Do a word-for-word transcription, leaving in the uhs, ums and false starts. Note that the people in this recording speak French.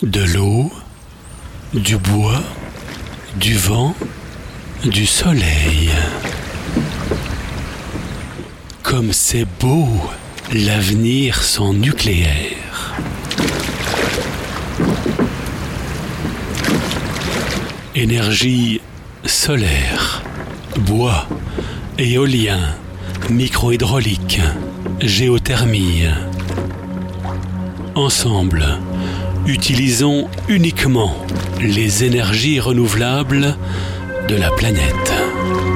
De l'eau, du bois, du vent, du soleil. Comme c'est beau, l'avenir sans nucléaire. Énergie solaire, bois, éolien, micro-hydraulique, géothermie. Ensemble, utilisons uniquement les énergies renouvelables de la planète.